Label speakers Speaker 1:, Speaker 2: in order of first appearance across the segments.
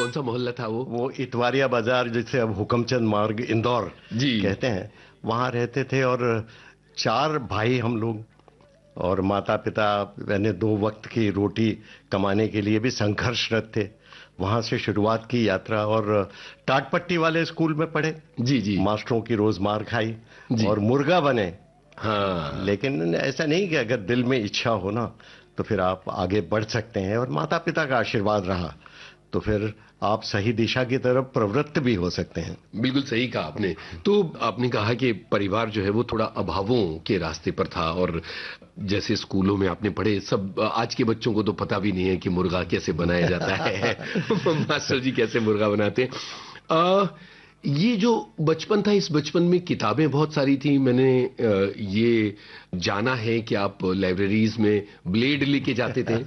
Speaker 1: कौन सा मोहल्ला था
Speaker 2: वो इतवारिया बाजार, जिसे अब हुकमचंद मार्ग इंदौर
Speaker 1: जी।
Speaker 2: कहते हैं, वहां रहते थे। और 4 भाई हम लोग, और माता पिता मैंने 2 वक्त की रोटी कमाने के लिए भी संघर्षरत थे। वहां से शुरुआत की यात्रा, और टाटपट्टी वाले स्कूल में पढ़े।
Speaker 1: जी जी
Speaker 2: मास्टरों की रोज मार खाई
Speaker 1: जी।
Speaker 2: और मुर्गा बने।
Speaker 1: हाँ।
Speaker 2: लेकिन ऐसा नहीं कि अगर दिल में इच्छा हो ना, तो फिर आप आगे बढ़ सकते हैं, और माता पिता का आशीर्वाद रहा तो फिर आप सही दिशा की तरफ प्रवृत्त भी हो सकते हैं।
Speaker 1: बिल्कुल सही कहा आपने। तो आपने कहा कि परिवार जो है वो थोड़ा अभावों के रास्ते पर था, और जैसे स्कूलों में आपने पढ़े, सब आज के बच्चों को तो पता भी नहीं है कि मुर्गा कैसे बनाया जाता है मास्टर जी कैसे मुर्गा बनाते हैं। ये जो बचपन था, इस बचपन में किताबें बहुत सारी थी। मैंने ये जाना है कि आप लाइब्रेरीज में ब्लेड लेके जाते थे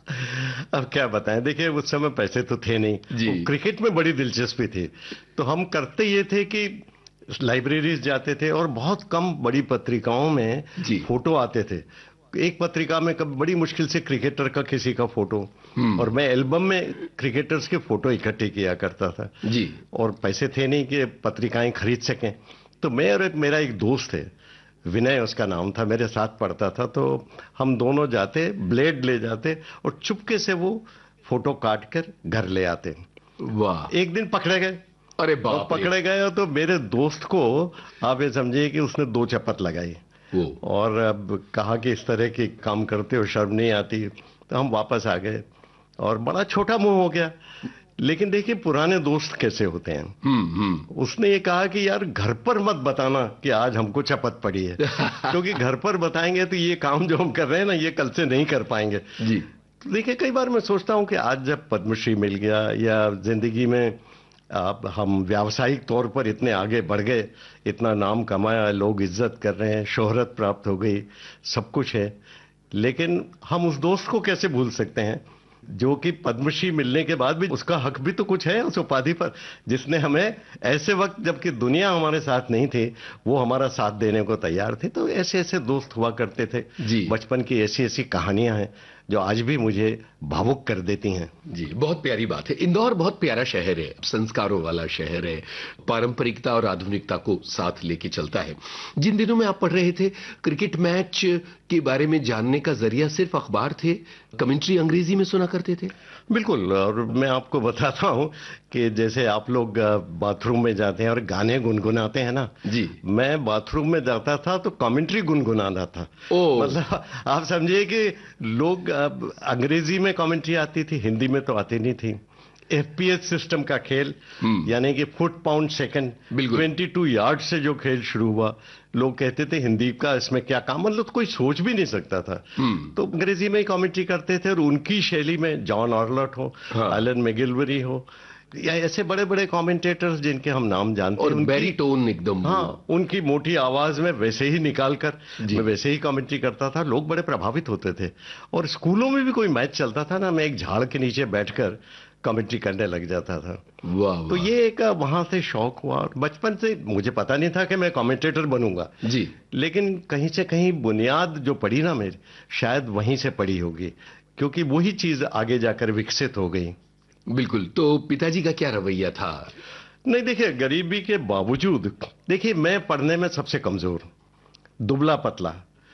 Speaker 2: अब क्या बताएं, देखिए उस समय पैसे तो थे नहीं।
Speaker 1: जी।
Speaker 2: क्रिकेट में बड़ी दिलचस्पी थी, तो हम करते ये थे कि लाइब्रेरीज जाते थे, और बहुत कम बड़ी पत्रिकाओं में
Speaker 1: जी।
Speaker 2: फोटो आते थे। एक पत्रिका में कब बड़ी मुश्किल से क्रिकेटर का किसी का फोटो, और मैं एल्बम में क्रिकेटर्स के फोटो इकट्ठे किया करता था
Speaker 1: जी।
Speaker 2: और पैसे थे नहीं कि पत्रिकाएं खरीद सकें। तो मैं और मेरा एक दोस्त है, विनय उसका नाम था, मेरे साथ पढ़ता था। तो हम दोनों जाते, ब्लेड ले जाते, और चुपके से वो फोटो काट कर घर ले आते।
Speaker 1: वाह।
Speaker 2: एक दिन पकड़े गए।
Speaker 1: अरे
Speaker 2: और
Speaker 1: बाप रे।
Speaker 2: पकड़े गए तो मेरे दोस्त को, आप ये समझिए कि उसने 2 चपत लगाई,
Speaker 1: वो
Speaker 2: और अब कहा कि इस तरह के काम करते हो, शर्म नहीं आती। तो हम वापस आ गए, और बड़ा छोटा मुंह हो गया। लेकिन देखिए पुराने दोस्त कैसे होते हैं। उसने ये कहा कि यार घर पर मत बताना कि आज हमको चपत पड़ी है क्योंकि घर पर बताएंगे तो ये काम जो हम कर रहे हैं ना, ये कल से नहीं कर पाएंगे
Speaker 1: जी।
Speaker 2: तो देखिए कई बार मैं सोचता हूं कि आज जब पद्मश्री मिल गया, या जिंदगी में अब हम व्यावसायिक तौर पर इतने आगे बढ़ गए, इतना नाम कमाया, लोग इज्जत कर रहे हैं, शोहरत प्राप्त हो गई, सब कुछ है, लेकिन हम उस दोस्त को कैसे भूल सकते हैं जो कि पद्मश्री मिलने के बाद भी उसका हक भी तो कुछ है उस उपाधि पर, जिसने हमें ऐसे वक्त जबकि दुनिया हमारे साथ नहीं थी, वो हमारा साथ देने को तैयार थे। तो ऐसे ऐसे दोस्त हुआ करते थे
Speaker 1: जी।
Speaker 2: बचपन की ऐसी ऐसी कहानियां हैं जो आज भी मुझे भावुक कर देती हैं।
Speaker 1: जी, बहुत प्यारी बात है। इंदौर बहुत प्यारा शहर है, संस्कारों वाला शहर है, पारंपरिकता और आधुनिकता को साथ लेके चलता है। जिन दिनों में आप पढ़ रहे थे, क्रिकेट मैच के बारे में जानने का जरिया सिर्फ अखबार थे, कमेंट्री अंग्रेजी में सुना करते थे?
Speaker 2: बिल्कुल। और मैं आपको बताता हूं कि जैसे आप लोग बाथरूम में जाते हैं और गाने गुनगुनाते हैं ना,
Speaker 1: जी।
Speaker 2: मैं बाथरूम में जाता था तो कमेंट्री गुनगुनाता था।
Speaker 1: ओ।
Speaker 2: मतलब आप समझिए कि लोग अंग्रेजी में कमेंट्री आती थी, हिंदी में तो आती नहीं थी। एफपीएस सिस्टम का खेल, यानी कि फुट पाउंड सेकंड, 22 यार्ड से जो खेल शुरू हुआ, लोग कहते थे हिंदी का इसमें क्या काम, मतलब कोई सोच भी नहीं सकता था। तो अंग्रेजी में ही कमेंट्री करते थे, और उनकी शैली में जॉन ऑर्लट हो, एलन मैगिलवरी हो, या ऐसे बड़े बड़े कमेंटेटर्स जिनके हम नाम जानते हैं,
Speaker 1: और बैरीटोन एकदम।
Speaker 2: हाँ, उनकी मोटी आवाज में वैसे ही निकाल कर मैं वैसे ही कमेंट्री करता था। लोग बड़े प्रभावित होते थे। और स्कूलों में भी कोई मैच चलता था ना, मैं एक झाड़ के नीचे बैठकर कमेंट्री करने लग जाता था।
Speaker 1: वाह।
Speaker 2: तो ये एक वहां से शौक हुआ। और बचपन से मुझे पता नहीं था कि मैं कमेंटेटर बनूंगा
Speaker 1: जी,
Speaker 2: लेकिन कहीं से कहीं बुनियाद जो पड़ी ना मेरी, शायद वहीं से पड़ी होगी, क्योंकि वही चीज आगे जाकर विकसित हो गई।
Speaker 1: बिल्कुल। तो पिताजी का क्या रवैया था?
Speaker 2: नहीं, देखिए गरीबी के बावजूद, देखिए मैं पढ़ने में सबसे कमजोर, दुबला पतला,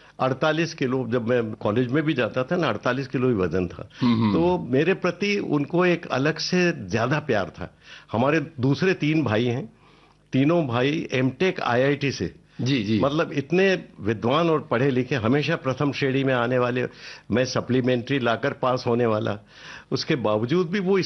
Speaker 2: 48 किलो, जब मैं कॉलेज में भी जाता था ना 48 किलो ही वजन था। तो मेरे प्रति उनको एक अलग से ज्यादा प्यार था। हमारे दूसरे 3 भाई हैं, तीनों भाई एमटेक आईआईटी से,
Speaker 1: जी जी,
Speaker 2: मतलब इतने विद्वान और पढ़े लिखे, हमेशा प्रथम श्रेणी में आने वाले, मैं सप्लीमेंट्री लाकर पास होने वाला। उसके बावजूद भी वो